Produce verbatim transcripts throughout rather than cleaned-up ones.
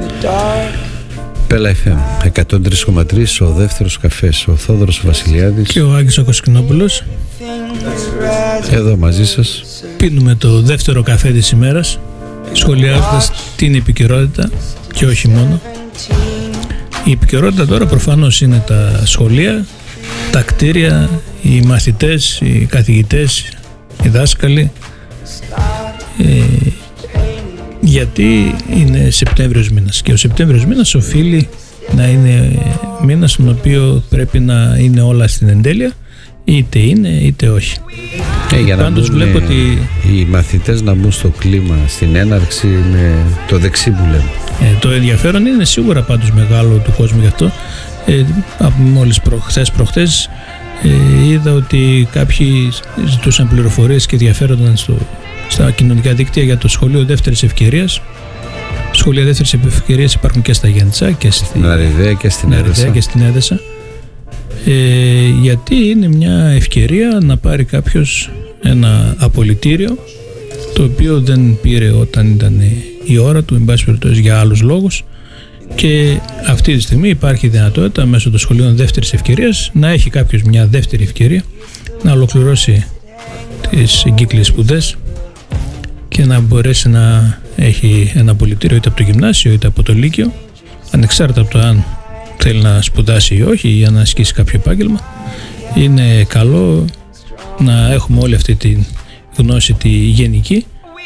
Πέλα εφ εμ εκατόν τρία κόμμα τρία, ο δεύτερος καφές, ο Θόδωρος Βασιλιάδης και ο Άγγις ο Κοσκινόπουλος. Εδώ μαζί σας. Πίνουμε το δεύτερο καφέ της ημέρας, σχολιάζοντας την επικαιρότητα και όχι μόνο. Η επικαιρότητα τώρα προφανώς είναι τα σχολεία, τα κτίρια, οι μαθητές, οι καθηγητές, οι δάσκαλοι, ε, γιατί είναι Σεπτέμβριος μήνας και ο Σεπτέμβριος μήνας οφείλει να είναι μήνας στον οποίο πρέπει να είναι όλα στην εντέλεια, είτε είναι είτε όχι. Ε, για να Πάντως μπουν, βλέπω ότι οι μαθητές να μπουν στο κλίμα στην έναρξη με το δεξί που λέμε. ε, το ενδιαφέρον είναι σίγουρα πάντως μεγάλο του κόσμου γι' αυτό. Ε, από μόλις προχθές προχθές ε, είδα ότι κάποιοι ζητούσαν πληροφορίες και ενδιαφέρονταν στο, στα κοινωνικά δίκτυα για το σχολείο δεύτερης ευκαιρίας. Σχολεία δεύτερης ευκαιρίας υπάρχουν και στα Γιάννητσά και στην Αριδαία και στην Έδεσα. και στην Έδεσα. Ε, γιατί είναι μια ευκαιρία να πάρει κάποιος ένα απολυτήριο, το οποίο δεν πήρε όταν ήταν η ώρα του, εν πάση περιπτώσει για άλλους λόγους, και αυτή τη στιγμή υπάρχει δυνατότητα μέσω των σχολείων δεύτερης ευκαιρίας να έχει κάποιος μια δεύτερη ευκαιρία να ολοκληρώσει τις εγκύκλιες σπουδές και να μπορέσει να έχει ένα απολυτήριο είτε από το γυμνάσιο είτε από το λύκειο, ανεξάρτητα από το αν θέλει να σπουδάσει ή όχι, για να ασκήσει κάποιο επάγγελμα. Είναι καλό να έχουμε όλη αυτή τη γνώση τη γενική,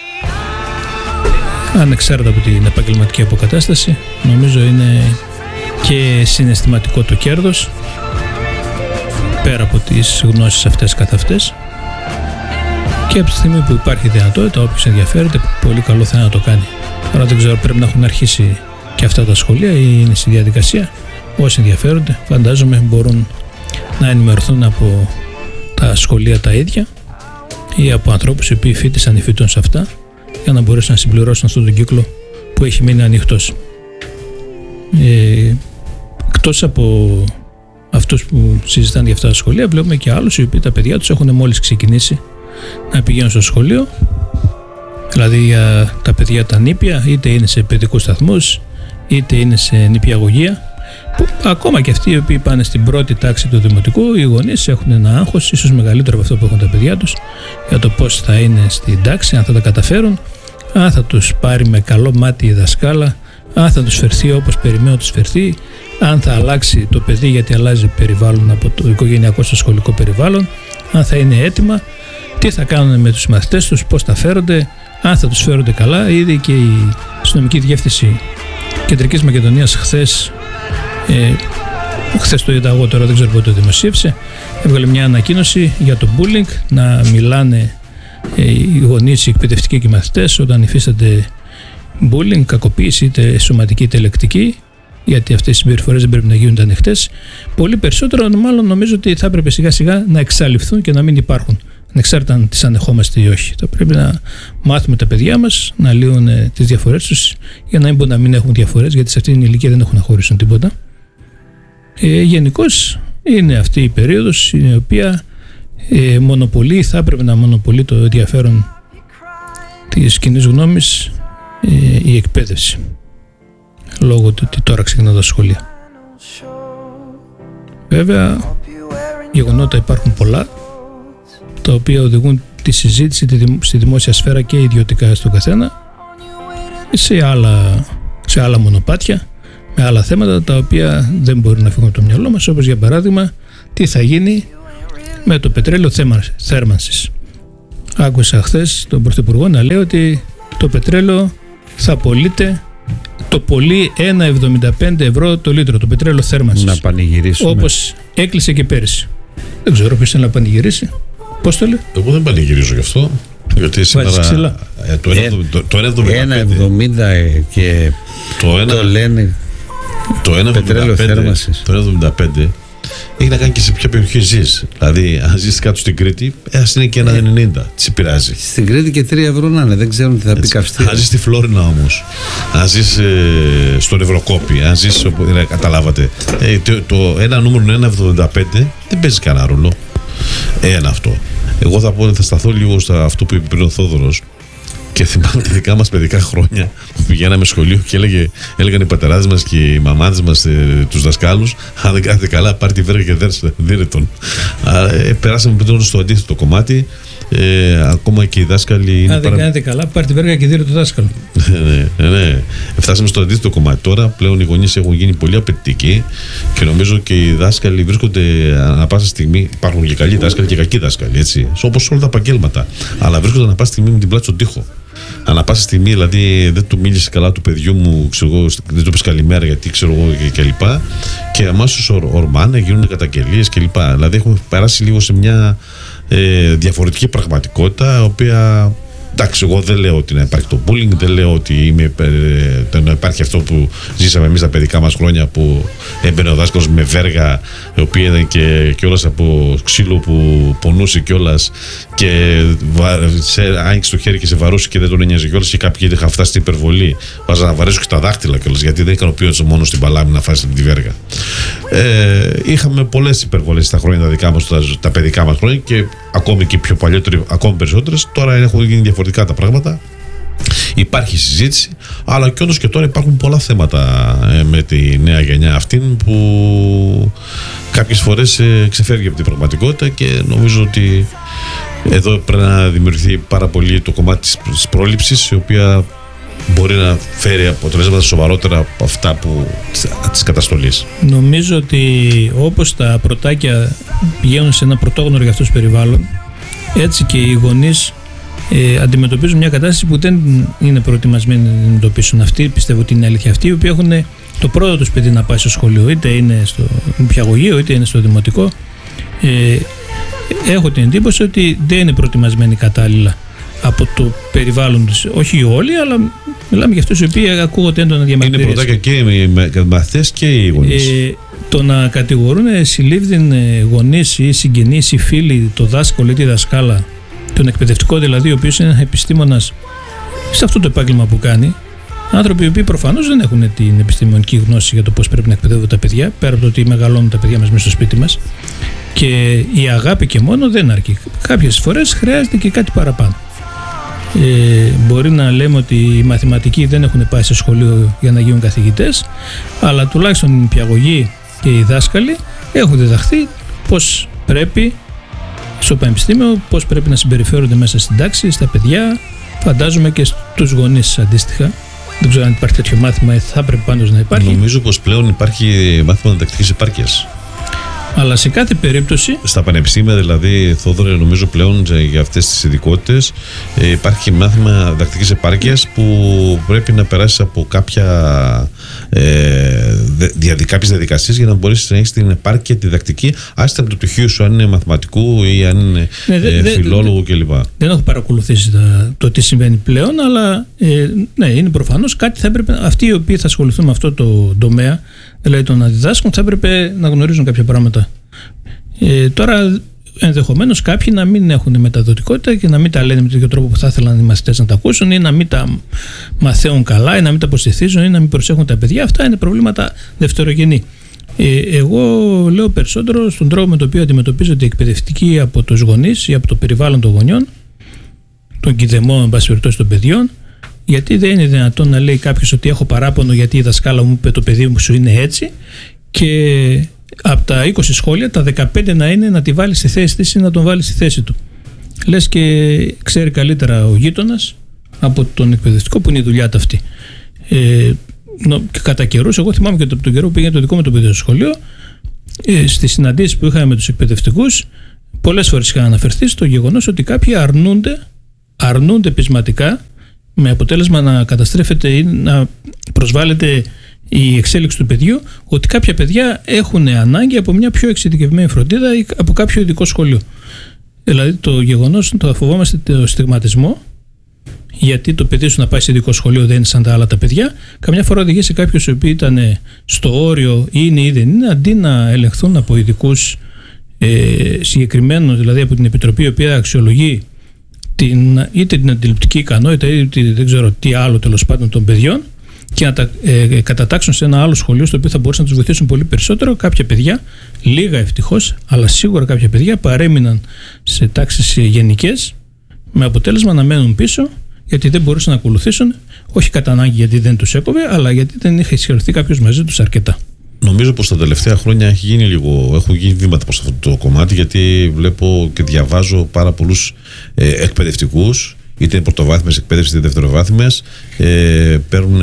ανεξάρτητα από την επαγγελματική αποκατάσταση. Νομίζω είναι και συναισθηματικό το κέρδος, πέρα από τις γνώσεις αυτές καθ' αυτές, και από τη στιγμή που υπάρχει δυνατότητα, όποιος ενδιαφέρεται, πολύ καλό θα είναι να το κάνει. Τώρα δεν ξέρω, πρέπει να έχουν αρχίσει και αυτά τα σχολεία ή είναι στη διαδικασία. Όσοι ενδιαφέρονται, φαντάζομαι μπορούν να ενημερωθούν από τα σχολεία τα ίδια ή από ανθρώπους οι οποίοι φοιτήσαν ή φοιτούν σε αυτά, για να μπορέσουν να συμπληρώσουν αυτόν τον κύκλο που έχει μείνει ανοιχτός. Ε, εκτός από αυτούς που συζητάνε για αυτά τα σχολεία, βλέπουμε και άλλους οι οποίοι τα παιδιά τους έχουν μόλις ξεκινήσει να πηγαίνουν στο σχολείο, δηλαδή για τα παιδιά τα νήπια, είτε είναι σε παιδικούς σταθμούς είτε είναι σε νηπιαγωγεία, που ακόμα και αυτοί οι οποίοι πάνε στην πρώτη τάξη του δημοτικού, οι γονείς έχουν ένα άγχος ίσως μεγαλύτερο από αυτό που έχουν τα παιδιά τους για το πώς θα είναι στην τάξη, αν θα τα καταφέρουν, αν θα τους πάρει με καλό μάτι η δασκάλα, αν θα τους φερθεί όπως περιμένουν να τους φερθεί, αν θα αλλάξει το παιδί γιατί αλλάζει περιβάλλον από το οικογενειακό στο σχολικό περιβάλλον, αν θα είναι έτοιμα, τι θα κάνουν με τους μαθητές τους, πώς θα φέρονται, αν θα τους φέρονται καλά. Ήδη και η αστυνομική διεύθυνση Κεντρικής Μακεδονίας χθες, ε, χθες το είδα εγώ, τώρα δεν ξέρω πότε το δημοσίευσε, έβγαλε μια ανακοίνωση για το bullying, να μιλάνε ε, οι γονείς, οι εκπαιδευτικοί και οι μαθητές όταν υφίστανται bullying, κακοποίηση είτε σωματική είτε λεκτική, γιατί αυτές οι συμπεριφορές δεν πρέπει να γίνονται ανοιχτές. Πολύ περισσότερο, μάλλον νομίζω ότι θα έπρεπε σιγά σιγά να εξαλειφθούν και να μην υπάρχουν, ανεξάρτητα αν τις ανεχόμαστε ή όχι. Θα πρέπει να μάθουμε τα παιδιά μας να λύουν τις διαφορές τους, για να μην μπορούν να μην έχουν διαφορές, γιατί σε αυτήν την ηλικία δεν έχουν να χωρίσουν τίποτα. Ε, γενικώς είναι αυτή η περίοδος η οποία ε, μονοπολεί, θα έπρεπε να μονοπολεί το ενδιαφέρον της κοινής γνώμης ε, η εκπαίδευση, λόγω του ότι τώρα ξεκινά τα σχολεία. Βέβαια, γεγονότα υπάρχουν πολλά, τα οποία οδηγούν τη συζήτηση στη δημόσια σφαίρα και ιδιωτικά στον καθένα σε άλλα, σε άλλα μονοπάτια, με άλλα θέματα τα οποία δεν μπορούν να φύγουν από το μυαλό μας, όπως για παράδειγμα τι θα γίνει με το πετρέλαιο θέρμανσης. Άκουσα χθες τον Πρωθυπουργό να λέει ότι το πετρέλαιο θα πωλείται το πολύ ένα κόμμα εβδομήντα πέντε ευρώ το λίτρο, το πετρέλαιο θέρμανσης. Να πανηγυρίσουμε. Όπως έκλεισε και πέρυσι. Δεν ξέρω ποιος θέλει να πανηγυρίσει. Πώς το λέει? Εγώ δεν πανηγυρίζω γι' αυτό. Γιατί σήμερα ε, το ένα κόμμα εβδομήντα και το, ένα, το λένε το ένα κόμμα εβδομήντα πέντε έχει να κάνει και σε ποια περιοχή ζεις. Δηλαδή, αν ζεις κάτω στην Κρήτη, ας είναι και ένα ενενήντα. Τι πειράζει. Στην Κρήτη και τρία ευρώ να είναι, δεν ξέρουν τι θα πει καυστήρα. Αν ζεις στη Φλόρινα όμως, αν ζεις ε, στον Ευρωκόπη, αν ζεις. Ε, καταλάβατε. Ε, το, το ένα νούμερο ένα κόμμα εβδομήντα πέντε δεν παίζει κανένα ρόλο. Ένα αυτό. Εγώ θα πω ότι θα σταθώ λίγο στα αυτό που είπε πριν ο Θόδωρος. Και θυμάμαι τα δικά μας παιδικά χρόνια που πηγαίναμε σχολείο και έλεγε, έλεγαν οι πατεράδες μας και οι μαμάδες μας ε, τους δασκάλους, αν δεν κάνετε καλά, πάρ' τη βέργα και δέρε τον. Ε, περάσαμε πλέον στο αντίθετο κομμάτι. Ε, ακόμα και οι δάσκαλοι. Αν δεν παρα... κάνετε καλά, πάρ' τη βέργα και δίνετε το δάσκαλο. ναι, ναι, ναι. Φτάσαμε στο αντίθετο κομμάτι. Τώρα πλέον οι γονείς έχουν γίνει πολύ απαιτητικοί και νομίζω και οι δάσκαλοι βρίσκονται ανά πάσα στιγμή. Υπάρχουν και καλοί δάσκαλοι και κακοί δάσκαλοι, έτσι. Όπως όλα τα επαγγέλματα. Αλλά βρίσκονται ανά πάσα στιγμή με την πλάτη στον τοίχο. Ανά πάσα στιγμή, δηλαδή, δεν του μίλησε καλά του παιδιού μου, ξέρω, δεν του πες καλημέρα γιατί ξέρω εγώ και κλπ. Και, και αμέσως ορμάνε, γίνουν καταγγελίες κλπ. Δηλαδή, έχουμε περάσει λίγο σε μια ε, διαφορετική πραγματικότητα, η οποία. Εντάξει, εγώ δεν λέω ότι να υπάρχει το bullying, δεν λέω ότι είμαι, ε, να υπάρχει αυτό που ζήσαμε εμείς τα παιδικά μας χρόνια που έμπαινε ο δάσκαλος με βέργα, η οποία ήταν και κιόλας από ξύλο που πονούσε κιόλας και σε, άνοιξε το χέρι και σε βαρούσε και δεν τον ένοιαζε κιόλας και κάποιοι είχαν φτάσει στην υπερβολή. Βάζα να βαρέσουν και τα δάχτυλα κιόλας γιατί δεν ικανοποιούνται μόνο στην παλάμη να φάσει τη βέργα. Ε, είχαμε πολλές υπερβολές στα χρόνια τα δικά μας, τα, τα παιδικά μας χρόνια και ακόμη και πιο παλιότεροι, ακόμη περισσότερες. Τώρα έχουν γίνει διαφορετικά τα πράγματα. Υπάρχει συζήτηση, αλλά και όντως και τώρα υπάρχουν πολλά θέματα ε, με τη νέα γενιά αυτήν που κάποιες φορές ε, ξεφεύγει από την πραγματικότητα και νομίζω ότι εδώ πρέπει να δημιουργηθεί πάρα πολύ το κομμάτι της πρόληψης, η οποία μπορεί να φέρει αποτελέσματα σοβαρότερα από αυτά που, της καταστολής. Νομίζω ότι όπως τα πρωτάκια πηγαίνουν σε ένα πρωτόγνωρο για αυτούς περιβάλλον, έτσι και οι γονείς ε, αντιμετωπίζουν μια κατάσταση που δεν είναι προετοιμασμένοι να αντιμετωπίσουν. Αυτοί, πιστεύω ότι είναι αλήθεια, αυτοί οι οποίοι έχουν το πρώτο τους παιδί να πάει στο σχολείο, είτε είναι στο νηπιαγωγείο είτε είναι στο δημοτικό, ε, έχω την εντύπωση ότι δεν είναι προετοιμασμένοι κατάλληλα από το περιβάλλον τους. Όχι όλοι, αλλά μιλάμε για αυτούς οι οποίοι ακούγονται έντονα διαμαρτυρίες. Είναι πρωτάκια και οι μαθητές και οι γονείς. Ε, το να κατηγορούν συλλήβδιν γονείς ή συγγενείς ή φίλοι, το δάσκαλο ή τη δασκάλα, τον εκπαιδευτικό δηλαδή, ο οποίος είναι επιστήμονας σε αυτό το επάγγελμα που κάνει, άνθρωποι οι οποίοι προφανώς δεν έχουν την επιστημονική γνώση για το πώς πρέπει να εκπαιδεύουν τα παιδιά, πέρα από το ότι μεγαλώνουν τα παιδιά μας μέσα στο σπίτι μας. Και η αγάπη και μόνο δεν αρκεί. Κάποιες φορές χρειάζεται και κάτι παραπάνω. Ε, μπορεί να λέμε ότι οι μαθηματικοί δεν έχουν πάει σε σχολείο για να γίνουν καθηγητές, αλλά τουλάχιστον η νηπιαγωγή και οι δάσκαλοι έχουν διδαχθεί πώς πρέπει στο πανεπιστήμιο, πώς πρέπει να συμπεριφέρονται μέσα στην τάξη, στα παιδιά, φαντάζομαι και στους γονείς αντίστοιχα. Δεν ξέρω αν υπάρχει τέτοιο μάθημα ή θα πρέπει πάντως να υπάρχει. Νομίζω πως πλέον υπάρχει μάθημα διδακτικής επάρκειας. Αλλά σε κάθε περίπτωση. Στα πανεπιστήμια, δηλαδή, Θόδωρε, νομίζω πλέον για αυτές τις ειδικότητες ε, υπάρχει μάθημα διδακτικής επάρκειας που πρέπει να περάσει από κάποια, ε, δια, κάποιες διαδικασίες για να μπορέσεις να έχεις την επάρκεια τη διδακτική, άσχετα από το πτυχίο σου, αν είναι μαθηματικού ή αν είναι ναι, δε, ε, φιλόλογο δε, κλπ. Δεν έχω παρακολουθήσει τα, το τι συμβαίνει πλέον, αλλά ε, ναι, είναι προφανώς κάτι θα έπρεπε. Αυτοί οι οποίοι θα ασχοληθούν με αυτό το τομέα, δηλαδή το να διδάσκουν, θα έπρεπε να γνωρίζουν κάποια πράγματα. Ε, τώρα ενδεχομένως κάποιοι να μην έχουν μεταδοτικότητα και να μην τα λένε με τον ίδιο τρόπο που θα ήθελαν οι μαθητές να τα ακούσουν ή να μην τα μαθαίνουν καλά ή να μην τα αποστηθίζουν ή να μην προσέχουν τα παιδιά. Αυτά είναι προβλήματα δευτερογενή. Ε, εγώ λέω περισσότερο στον τρόπο με τον οποίο αντιμετωπίζονται οι εκπαιδευτικοί από τους γονείς ή από το περιβάλλον των γονιών, των κηδεμών, εν πάση περιπτώσει, των παιδιών. Γιατί δεν είναι δυνατόν να λέει κάποιος ότι έχω παράπονο γιατί η δασκάλα μου είπε το παιδί μου σου είναι έτσι και από τα είκοσι σχόλια τα δεκαπέντε να είναι να τη βάλει στη θέση της ή να τον βάλει στη θέση του. Λες και ξέρει καλύτερα ο γείτονας από τον εκπαιδευτικό που είναι η δουλειά του αυτή. Ε, και κατά καιρούς, εγώ θυμάμαι και από τον καιρό που πήγαινε το δικό μου το παιδί στο σχολείο, ε, στις συναντήσεις που είχαμε με τους εκπαιδευτικούς, πολλές φορές είχα αναφερθεί στο γεγονός ότι κάποιοι αρνούνται, αρνούνται πεισματικά, με αποτέλεσμα να καταστρέφεται ή να προσβάλλεται η εξέλιξη του παιδιού, ότι κάποια παιδιά έχουν ανάγκη από μια πιο εξειδικευμένη φροντίδα ή από κάποιο ειδικό σχολείο. Δηλαδή το γεγονός, το φοβόμαστε το στιγματισμό, γιατί το παιδί σου να πάει σε ειδικό σχολείο δεν είναι σαν τα άλλα τα παιδιά, καμιά φορά οδηγεί σε κάποιους οι οποίοι ήταν στο όριο είναι ή δεν είναι, αντί να ελεγχθούν από ειδικούς ε, συγκεκριμένους, δηλαδή από την Επιτροπή η οποία αξιολογεί την, είτε την αντιληπτική ικανότητα είτε δεν ξέρω τι άλλο τέλος πάντων των παιδιών, και να τα ε, κατατάξουν σε ένα άλλο σχολείο στο οποίο θα μπορούσαν να τους βοηθήσουν πολύ περισσότερο. Κάποια παιδιά, λίγα ευτυχώς, αλλά σίγουρα κάποια παιδιά παρέμειναν σε τάξεις γενικές με αποτέλεσμα να μένουν πίσω γιατί δεν μπορούσαν να ακολουθήσουν, όχι κατά ανάγκη γιατί δεν τους έκοβε, αλλά γιατί δεν είχε ισχυρωθεί κάποιος μαζί τους αρκετά. Νομίζω πως τα τελευταία χρόνια έχει γίνει λίγο, έχουν γίνει βήματα προς αυτό το κομμάτι, γιατί βλέπω και διαβάζω πάρα πολλούς ε, εκπαιδευτικούς, είτε πρωτοβάθμιες εκπαίδευση είτε δευτεροβάθμιες, ε, παίρνουν,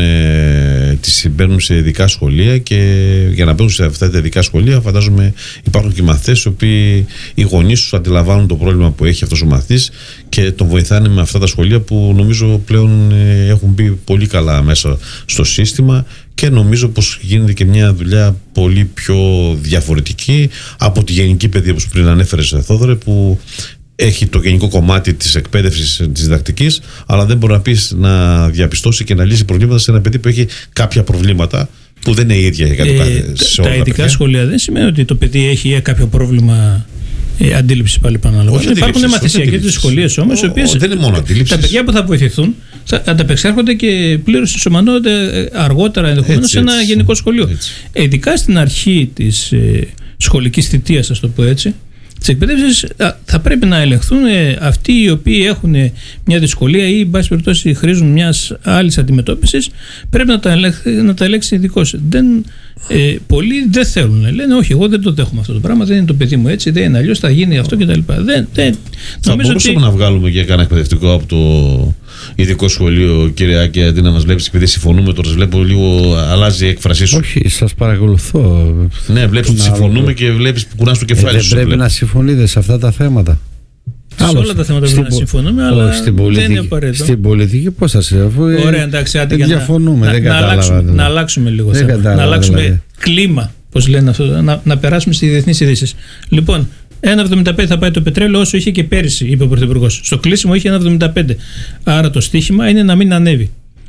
ε, τις μπαίνουν σε ειδικά σχολεία, και για να μπαίνουν σε αυτά τα ειδικά σχολεία φαντάζομαι υπάρχουν και μαθητές οι οποίοι οι γονείς τους αντιλαμβάνουν το πρόβλημα που έχει αυτός ο μαθητής και τον βοηθάνε με αυτά τα σχολεία που νομίζω πλέον ε, έχουν μπει πολύ καλά μέσα στο σύστημα, και νομίζω πως γίνεται και μια δουλειά πολύ πιο διαφορετική από τη γενική παιδεία που πριν ανέφερες, Θόδωρε, που έχει το γενικό κομμάτι της εκπαίδευσης της διδακτικής, αλλά δεν μπορεί να πεις να διαπιστώσει και να λύσει προβλήματα σε ένα παιδί που έχει κάποια προβλήματα που δεν είναι η ίδια για ε, σε όλα τα ειδικά παιδιά. Σχολεία δεν σημαίνει ότι το παιδί έχει κάποιο πρόβλημα ε, αντίληψη, πάλι επαναλαμβάνω. Υπάρχουν μαθησιακές δυσκολίες όμως, οι οποίες δεν είναι μόνο αντίληψη. Τα παιδιά που θα βοηθηθούν θα ανταπεξέρχονται και πλήρως ενσωματώνονται αργότερα ενδεχομένως σε ένα έτσι, γενικό σχολείο. Ε, ειδικά στην αρχή της ε, σχολικής θητείας, ας το πω έτσι, της εκπαίδευσης, θα πρέπει να ελεγχθούν αυτοί οι οποίοι έχουν μια δυσκολία ή, εν πάση περιπτώσει, χρήζουν μιας άλλης αντιμετώπισης. Πρέπει να τα, ελέγχ, να τα ελέγξει ειδικός. Δεν, ε, πολλοί δεν θέλουν. Λένε, όχι, εγώ δεν το δέχομαι αυτό το πράγμα, δεν είναι το παιδί μου έτσι, δεν είναι αλλιώς, θα γίνει αυτό κτλ. Δεν, δεν, θα μπορούσαμε ότι να βγάλουμε και κανένα εκπαιδευτικό από το ειδικό σχολείο, κύριε Άκη, αντί να μας βλέπεις, επειδή συμφωνούμε τώρα, βλέπω λίγο αλλάζει η έκφρασή σου. Όχι, σας παρακολουθώ. Ναι, βλέπεις ότι συμφωνούμε άλλο. Και βλέπεις που κουνάς το κεφάλι ε, σου. Δεν πρέπει βλέπω. να συμφωνείτε σε αυτά τα θέματα. Σε Άλλος, όλα τα θέματα πρέπει να συμφωνούμε, αλλά στην πολιτική, δεν είναι απαραίτητο. Στην πολιτική πώς θα συμφωνούμε. Ωραία, εντάξει, άντε, δεν διαφωνούμε, να, δεν να, κατάλαβα. αλλάξουμε, να αλλάξουμε λίγο δεν θέμα. κατάλαβα, να αλλάξουμε δηλαδή. κλίμα, πώς λένε αυτό, να, να περάσουμε στις διεθνείς ειδήσεις. Λοιπόν, ένα εβδομήντα πέντε θα πάει το πετρέλαιο όσο είχε και πέρυσι, είπε ο Πρωθυπουργός. Στο κλείσιμο είχε ένα εβδομήντα πέντε. Άρα το στίχημα είναι να μην ανέβει.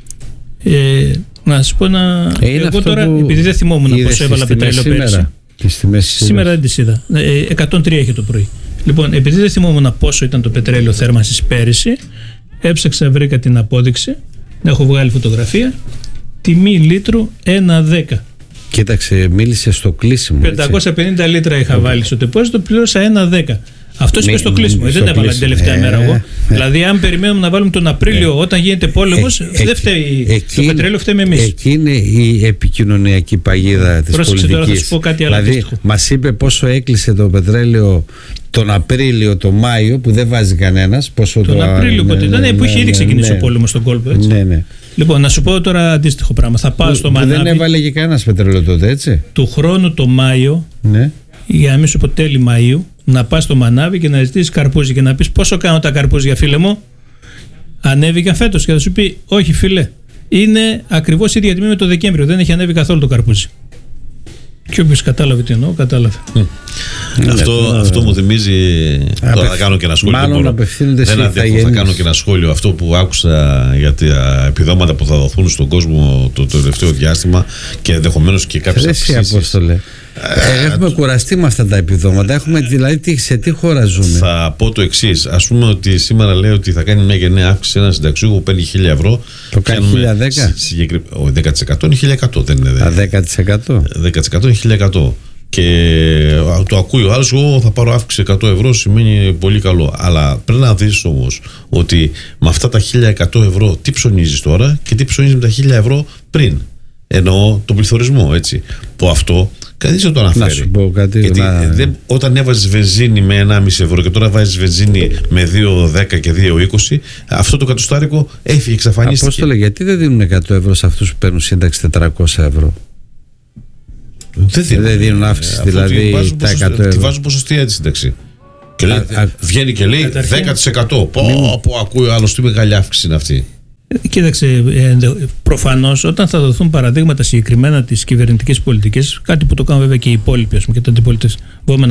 Ε, να σας πω να. Ε, εγώ τώρα, επειδή δεν θυμόμουν πώς έβαλα πετρέλαιο πέρυσι. Σήμερα δεν τις είδα. Ε, εκατόν τρία είχε το πρωί. Λοιπόν, επειδή δεν θυμόμουν πόσο ήταν το πετρέλαιο θέρμανσης πέρυσι, έψαξα, βρήκα την απόδειξη, έχω βγάλει φωτογραφία, τιμή λίτρου ένα δέκα. Κοίταξε, μίλησε στο κλείσιμο. πεντακόσια πενήντα λίτρα είχα βάλει στο τεπόζιτο, πλήρωσα ένα δέκα. Αυτό είπε στο κλείσιμο, δεν έβαλα την τελευταία ε, μέρα εγώ. Ε, δηλαδή, αν περιμένουμε να βάλουμε τον Απρίλιο ε, όταν γίνεται πόλεμος, ε, δεν φταίει εκεί, το πετρέλαιο, φταίμε εμείς. Εκεί είναι η επικοινωνιακή παγίδα της πολιτικής. Τώρα θα σου πω κάτι άλλο. Δηλαδή, μας είπε πόσο έκλεισε το πετρέλαιο τον Απρίλιο, τον Μάιο, που δεν βάζει κανένας. Τον το Απρίλιο πότε ήταν, ναι, που είχε ήδη ξεκινήσει ναι, ο πόλεμος στον κόλπο. Έτσι. Ναι, ναι. Λοιπόν, να σου πω τώρα αντίστοιχο πράγμα. Θα πάω που, στο Μανάβι. Δεν έβαλε και κανένας πετρέλαιο τότε, έτσι. Του χρόνου το Μάιο, ναι. Για να μην σου πω τέλη Μαΐου, να πας στο Μανάβι και να ζητήσεις καρπούζι και να πεις πόσο κάνω τα καρπούζια, φίλε μου. Ανέβηκαν φέτος και θα σου πει, όχι φίλε, είναι ακριβώς η ίδια τιμή με το Δεκέμβριο. Δεν έχει ανέβει καθόλου το καρπούζι. Και όποιος κατάλαβε τι εννοώ, κατάλαβε. Mm. Αυτό, mm. αυτό μου θυμίζει. Απευθ... Τώρα θα κάνω και ένα σχόλιο. Μάλλον απευθύνονται σε ηθαγενείς. Θα κάνω και ένα σχόλιο. Αυτό που άκουσα για τα επιδόματα που θα δοθούν στον κόσμο το, το τελευταίο διάστημα και ενδεχομένως και κάποιες αυξήσεις. Ε, έχουμε κουραστεί με αυτά τα επιδόματα. Έχουμε, δηλαδή, σε τι χώρα ζούμε. Θα πω το εξής. Ας πούμε ότι σήμερα λέει ότι θα κάνει μια γενναία αύξηση ένα συνταξιούχο που παίρνει χίλια ευρώ. Το κάνει χίλια δέκα. Συγκεκρι... Ο δέκα τοις εκατό είναι χίλια εκατό. Δεν είναι. Α, δέκα τοις εκατό. δέκα τοις εκατό είναι χίλια εκατό. Και το ακούει ο άλλος, εγώ θα πάρω αύξηση εκατό ευρώ, σημαίνει πολύ καλό. Αλλά πρέπει να δεις όμως ότι με αυτά τα χίλια εκατό ευρώ τι ψωνίζεις τώρα και τι ψωνίζεις με τα χίλια ευρώ πριν. Εννοώ τον πληθωρισμό, έτσι. Που αυτό κανείς δεν το αναφέρει. Να σου πω κάτι. Γιατί να... δεν, όταν έβαζες βενζίνη με ενάμιση ευρώ και τώρα βάζεις βενζίνη με δύο δέκα και δύο είκοσι, αυτό το κατοστάρικο έφυγε, εξαφανίστηκε. Απόστολε, γιατί δεν δίνουν εκατό ευρώ σε αυτούς που παίρνουν σύνταξη τετρακόσια ευρώ? Δεν δίνουν, δεν δίνουν αύξηση, ε, δηλαδή βάζουν τα εκατό ευρώ. Τη βάζουν ποσοστία τη σύνταξη. Και λέει, α, α, βγαίνει και λέει δέκα τοις εκατό. Πω, μην... πω, ακούει ο άλλος, τι μεγάλη αύξηση είναι αυτή. Κοίταξε, προφανώς όταν θα δοθούν παραδείγματα συγκεκριμένα της κυβερνητικής πολιτικής, κάτι που το κάνουν βέβαια και οι υπόλοιποι, ας πούμε, και τα αντιπολιτευόμενα